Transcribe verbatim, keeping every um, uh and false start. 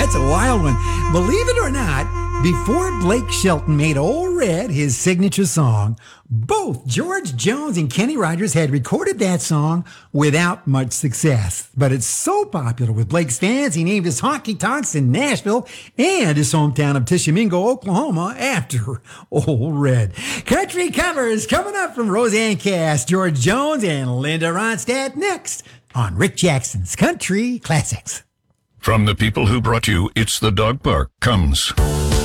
that's a wild one. Believe it or not, before Blake Shelton made Old Red his signature song, both George Jones and Kenny Rogers had recorded that song without much success. But it's so popular with Blake's fans, he named his honky tonks in Nashville and his hometown of Tishomingo, Oklahoma, after Old Red. Country covers coming up from Roseanne Cass, George Jones, and Linda Ronstadt next on Rick Jackson's Country Classics. From the people who brought you It's the Dog Park comes